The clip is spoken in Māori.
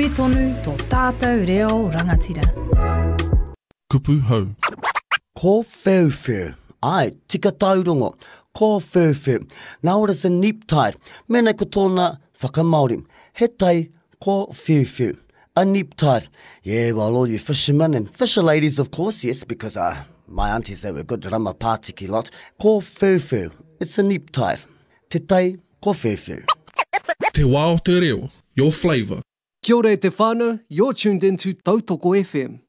nui tonu tō tātou reo rangatira. Kupu hau. Ko whewhew. Ai, tika taurongo. Ko whewhew. Now it is a neap tide. Mena ko tōna whakamaori. He tai ko whewhew. A neap tide. Yeah, well, all you fishermen and fisher ladies, of course, yes, because my aunties, they were good rama pātiki lot. Ko whewhew. It's a neap tide. Te tai ko whewhew. Te wā o te reo, your flavour. Kia ora e te whānau, you're tuned into Tautoko FM.